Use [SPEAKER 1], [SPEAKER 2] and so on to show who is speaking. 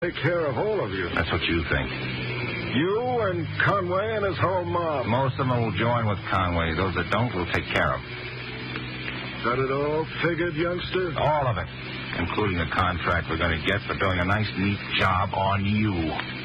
[SPEAKER 1] take care of all of you.
[SPEAKER 2] That's what you think.
[SPEAKER 1] You and Conway and his whole mob.
[SPEAKER 2] Most of them will join with Conway. Those that don't, we'll take care of.
[SPEAKER 1] Got it all figured, youngster?
[SPEAKER 2] All of it, including the contract we're going to get for doing a nice, neat job on you.